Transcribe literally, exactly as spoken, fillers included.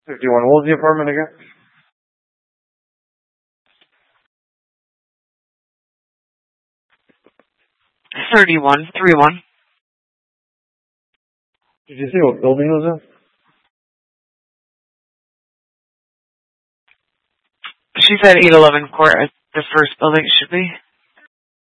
fifty-one. What was the apartment again? thirty-one. three one. Did you say what building was it? She said eight eleven Court. The first building should be.